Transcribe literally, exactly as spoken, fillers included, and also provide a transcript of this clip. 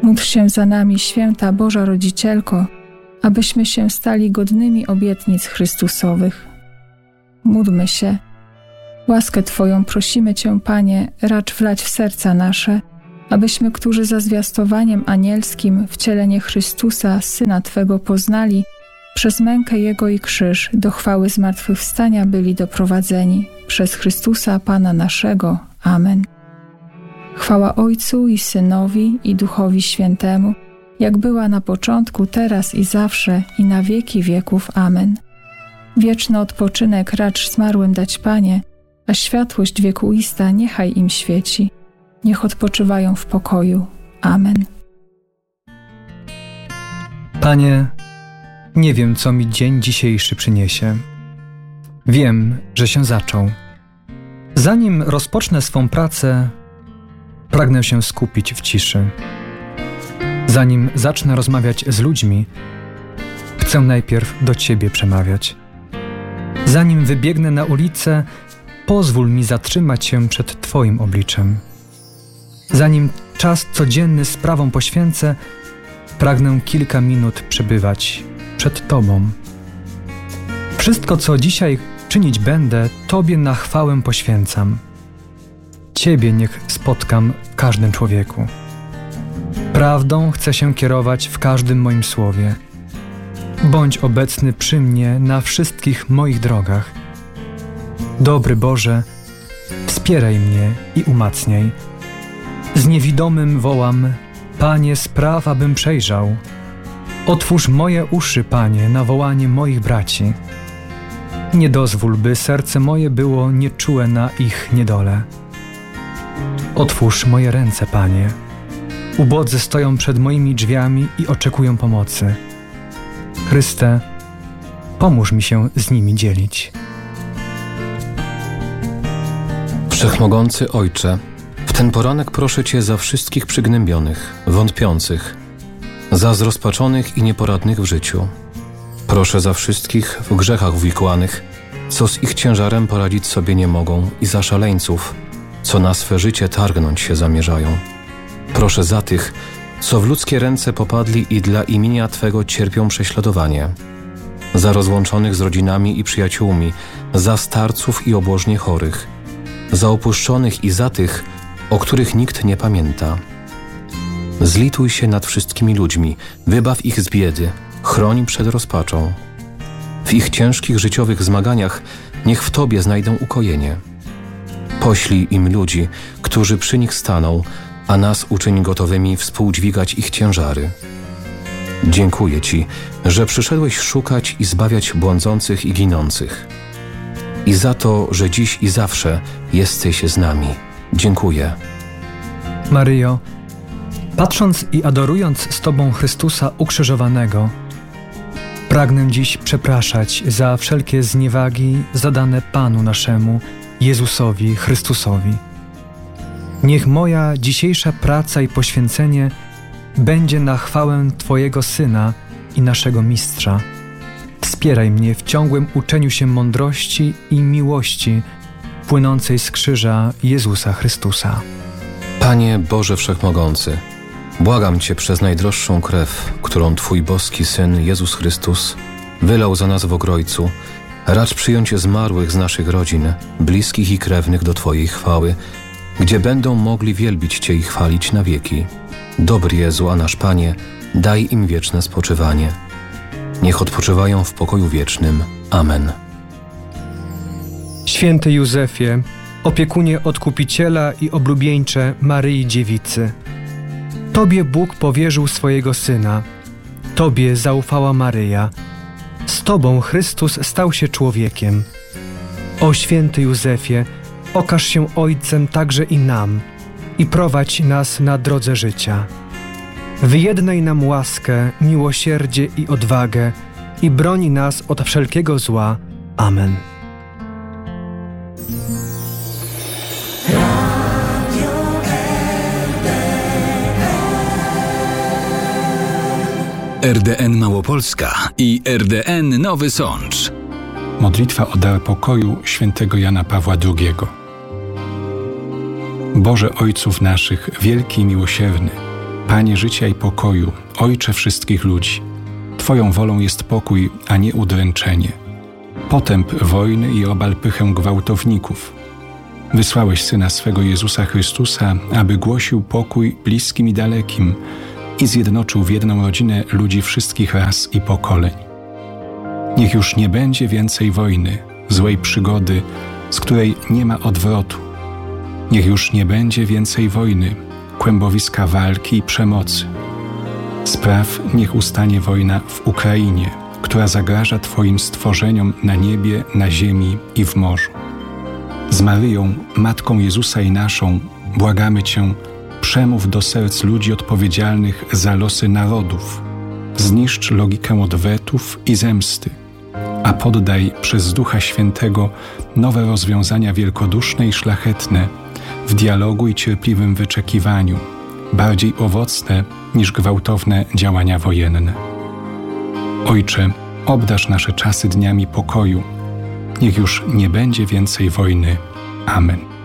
Módl się za nami, święta Boża Rodzicielko, abyśmy się stali godnymi obietnic Chrystusowych. Módlmy się. Łaskę Twoją prosimy Cię, Panie, racz wlać w serca nasze, abyśmy, którzy za zwiastowaniem anielskim wcielenie Chrystusa, Syna Twego, poznali, przez mękę Jego i krzyż do chwały zmartwychwstania byli doprowadzeni. Przez Chrystusa Pana naszego. Amen. Chwała Ojcu i Synowi i Duchowi Świętemu, jak była na początku, teraz i zawsze, i na wieki wieków. Amen. Wieczny odpoczynek racz zmarłym dać, Panie, a światłość wiekuista niechaj im świeci. Niech odpoczywają w pokoju. Amen. Panie, nie wiem, co mi dzień dzisiejszy przyniesie. Wiem, że się zaczął. Zanim rozpocznę swą pracę, pragnę się skupić w ciszy. Zanim zacznę rozmawiać z ludźmi, chcę najpierw do Ciebie przemawiać. Zanim wybiegnę na ulicę, pozwól mi zatrzymać się przed Twoim obliczem. Zanim czas codzienny sprawom poświęcę, pragnę kilka minut przebywać przed Tobą. Wszystko, co dzisiaj czynić będę, Tobie na chwałę poświęcam. Ciebie niech spotkam w każdym człowieku. Prawdą chcę się kierować w każdym moim słowie. Bądź obecny przy mnie na wszystkich moich drogach. Dobry Boże, wspieraj mnie i umacniaj. Z niewidomym wołam: Panie, spraw, abym przejrzał. Otwórz moje uszy, Panie, na wołanie moich braci. Nie dozwól, by serce moje było nieczułe na ich niedole. Otwórz moje ręce, Panie. Ubodzy stoją przed moimi drzwiami i oczekują pomocy. Chryste, pomóż mi się z nimi dzielić. Wszechmogący Ojcze, w ten poranek proszę Cię za wszystkich przygnębionych, wątpiących, za zrozpaczonych i nieporadnych w życiu. Proszę za wszystkich w grzechach uwikłanych, co z ich ciężarem poradzić sobie nie mogą, i za szaleńców, co na swe życie targnąć się zamierzają. Proszę za tych, co w ludzkie ręce popadli i dla imienia Twego cierpią prześladowanie. Za rozłączonych z rodzinami i przyjaciółmi, za starców i obłożnie chorych, za opuszczonych i za tych, o których nikt nie pamięta. Zlituj się nad wszystkimi ludźmi, wybaw ich z biedy, chroń przed rozpaczą. W ich ciężkich życiowych zmaganiach niech w Tobie znajdą ukojenie. Poślij im ludzi, którzy przy nich staną, a nas uczyń gotowymi współdźwigać ich ciężary. Dziękuję Ci, że przyszedłeś szukać i zbawiać błądzących i ginących. I za to, że dziś i zawsze jesteś z nami. Dziękuję. Maryjo, patrząc i adorując z Tobą Chrystusa ukrzyżowanego, pragnę dziś przepraszać za wszelkie zniewagi zadane Panu naszemu, Jezusowi Chrystusowi. Niech moja dzisiejsza praca i poświęcenie będzie na chwałę Twojego Syna i naszego Mistrza. Wspieraj mnie w ciągłym uczeniu się mądrości i miłości płynącej z krzyża Jezusa Chrystusa. Panie Boże Wszechmogący, błagam Cię przez najdroższą krew, którą Twój boski Syn Jezus Chrystus wylał za nas w Ogrojcu, racz przyjąć zmarłych z naszych rodzin, bliskich i krewnych do Twojej chwały, gdzie będą mogli wielbić Cię i chwalić na wieki. Dobry Jezu, a nasz Panie, daj im wieczne spoczywanie. Niech odpoczywają w pokoju wiecznym. Amen. Święty Józefie, opiekunie Odkupiciela i oblubieńcze Maryi Dziewicy, Tobie Bóg powierzył swojego Syna, Tobie zaufała Maryja, z Tobą Chrystus stał się człowiekiem. O święty Józefie, okaż się Ojcem także i nam i prowadź nas na drodze życia. Wyjednaj nam łaskę, miłosierdzie i odwagę i broni nas od wszelkiego zła. Amen. R D N Małopolska i R D N Nowy Sącz. Modlitwa o dar pokoju świętego Jana Pawła drugiego. Boże Ojców naszych, wielki i miłosierny, Panie życia i pokoju, Ojcze wszystkich ludzi, Twoją wolą jest pokój, a nie udręczenie. Potęp wojny i obal pychę gwałtowników. Wysłałeś Syna swego Jezusa Chrystusa, aby głosił pokój bliskim i dalekim i zjednoczył w jedną rodzinę ludzi wszystkich ras i pokoleń. Niech już nie będzie więcej wojny, złej przygody, z której nie ma odwrotu. Niech już nie będzie więcej wojny, kłębowiska walki i przemocy. Spraw niech ustanie wojna w Ukrainie, która zagraża Twoim stworzeniom na niebie, na ziemi i w morzu. Z Maryją, Matką Jezusa i naszą, błagamy Cię, przemów do serc ludzi odpowiedzialnych za losy narodów. Zniszcz logikę odwetów i zemsty, a poddaj przez Ducha Świętego nowe rozwiązania wielkoduszne i szlachetne w dialogu i cierpliwym wyczekiwaniu, bardziej owocne niż gwałtowne działania wojenne. Ojcze, obdarz nasze czasy dniami pokoju. Niech już nie będzie więcej wojny. Amen.